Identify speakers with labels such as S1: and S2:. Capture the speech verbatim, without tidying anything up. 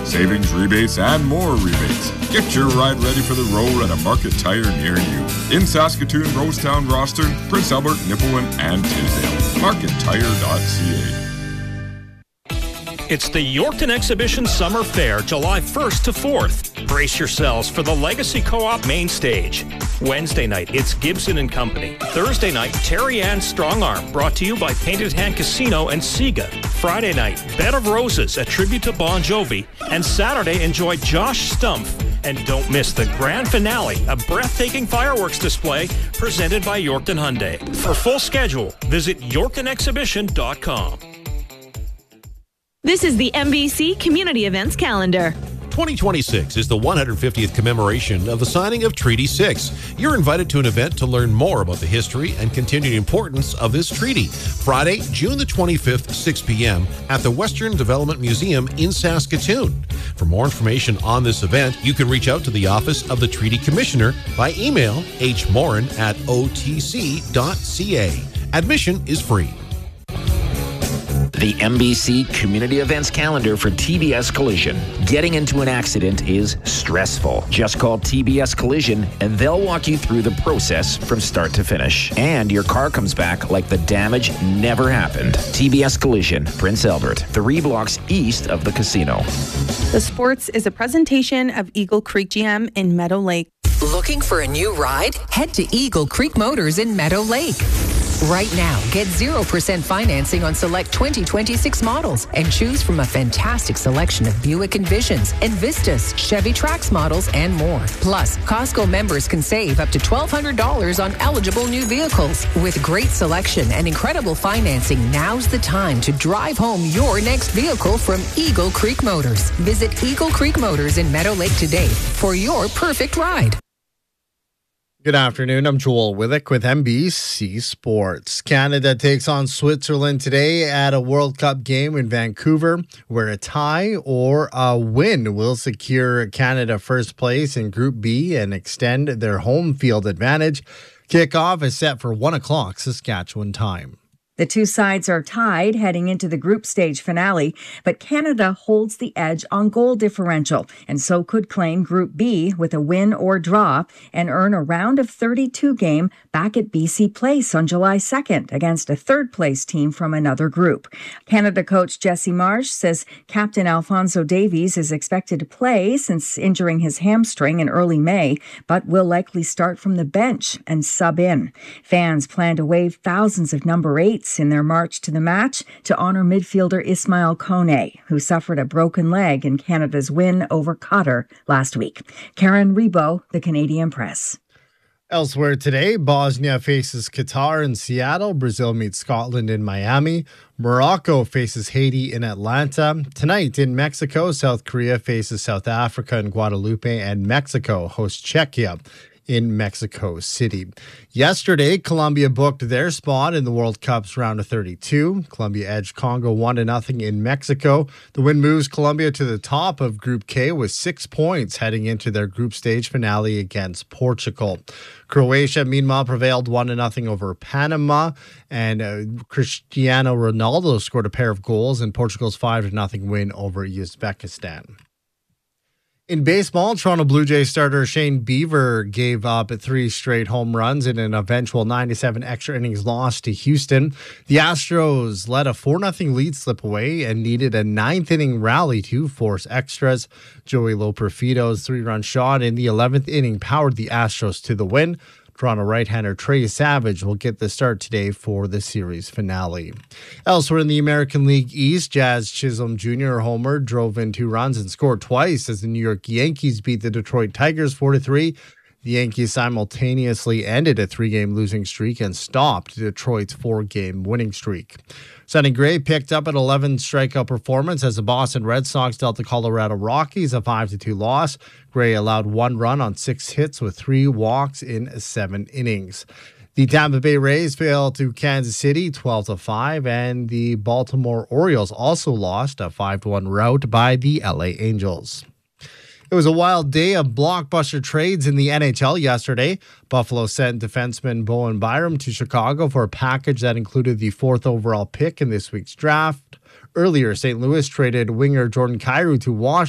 S1: Savings, rebates, and more rebates. Get your ride ready for the road at a Market Tire near you. In Saskatoon, Rosetown, Rosthern, Prince Albert, Nipawin, and Tisdale. market tire dot c a.
S2: It's the Yorkton Exhibition Summer Fair, July first to fourth. Brace yourselves for the Legacy Co-op main stage. Wednesday night, it's Gibson and Company. Thursday night, Terry Ann Strong Arm, brought to you by Painted Hand Casino and Sega. Friday night, Bed of Roses, a tribute to Bon Jovi. And Saturday, enjoy Josh Stumpf. And don't miss the grand finale, a breathtaking fireworks display presented by Yorkton Hyundai. For full schedule, visit yorkton exhibition dot com.
S3: This is the N B C Community Events Calendar.
S4: twenty twenty-six is the one hundred fiftieth commemoration of the signing of Treaty six. You're invited to an event to learn more about the history and continued importance of this treaty. Friday, June the twenty-fifth, six p.m. at the Western Development Museum in Saskatoon. For more information on this event, you can reach out to the Office of the Treaty Commissioner by email hmorin at o t c dot c a. Admission is free.
S5: The N B C Community Events Calendar for T B S Collision. Getting into an accident is stressful. Just call T B S Collision and they'll walk you through the process from start to finish. And your car comes back like the damage never happened. T B S Collision, Prince Albert, three blocks east of the casino.
S6: The Sports is a presentation of Eagle Creek G M in Meadow Lake.
S7: Looking for a new ride? Head to Eagle Creek Motors in Meadow Lake. Right now, get zero percent financing on select twenty twenty-six models and choose from a fantastic selection of Buick Envisions, Envistas, Chevy Trax models, and more. Plus, Costco members can save up to twelve hundred dollars on eligible new vehicles. With great selection and incredible financing, now's the time to drive home your next vehicle from Eagle Creek Motors. Visit Eagle Creek Motors in Meadow Lake today for your perfect ride.
S8: Good afternoon. I'm Joel Willick with N B C Sports. Canada takes on Switzerland today at a World Cup game in Vancouver, where a tie or a win will secure Canada first place in Group B and extend their home field advantage. Kickoff is set for one o'clock Saskatchewan time.
S9: The two sides are tied heading into the group stage finale, but Canada holds the edge on goal differential and so could claim Group B with a win or draw and earn a round of thirty-two game back at B C Place on July second against a third-place team from another group. Canada coach Jesse Marsh says Captain Alphonso Davies is expected to play since injuring his hamstring in early May, but will likely start from the bench and sub in. Fans plan to wave thousands of number eights in their march to the match to honor midfielder Ismail Kone, who suffered a broken leg in Canada's win over Qatar last week. Karen Rebo, The Canadian Press.
S8: Elsewhere today, Bosnia faces Qatar in Seattle. Brazil meets Scotland in Miami. Morocco faces Haiti in Atlanta. Tonight in Mexico, South Korea faces South Africa in Guadalupe, and Mexico hosts Czechia in Mexico City. Yesterday, Colombia booked their spot in the World Cup's round of thirty-two. Colombia edged Congo one to nothing in Mexico. The win moves Colombia to the top of Group K with six points heading into their group stage finale against Portugal. Croatia, meanwhile, prevailed one to nothing over Panama, and uh, Cristiano Ronaldo scored a pair of goals in Portugal's five to nothing win over Uzbekistan. In baseball, Toronto Blue Jays starter Shane Bieber gave up three straight home runs in an eventual nine to seven extra innings loss to Houston. The Astros let a four nothing lead slip away and needed a ninth inning rally to force extras. Joey Loperfido's three-run shot in the eleventh inning powered the Astros to the win. Toronto right-hander Trey Savage will get the start today for the series finale. Elsewhere in the American League East, Jazz Chisholm Junior homer drove in two runs and scored twice as the New York Yankees beat the Detroit Tigers four to three. The Yankees simultaneously ended a three-game losing streak and stopped Detroit's four-game winning streak. Sonny Gray picked up an eleven strikeout performance as the Boston Red Sox dealt the Colorado Rockies a five to two loss. Gray allowed one run on six hits with three walks in seven innings. The Tampa Bay Rays fell to Kansas City twelve to five, and the Baltimore Orioles also lost a five to one rout by the L A Angels. It was a wild day of blockbuster trades in the N H L yesterday. Buffalo sent defenseman Bowen Byram to Chicago for a package that included the fourth overall pick in this week's draft. Earlier, Saint Louis traded winger Jordan Kyrou to Washington